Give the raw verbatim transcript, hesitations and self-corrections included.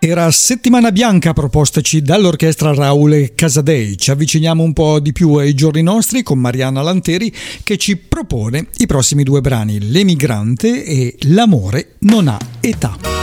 Era Settimana Bianca propostaci dall'orchestra Raul Casadei. Ci avviciniamo un po' di più ai giorni nostri con Mariana Lanteri che ci propone i prossimi due brani, L'Emigrante e L'amore non ha età.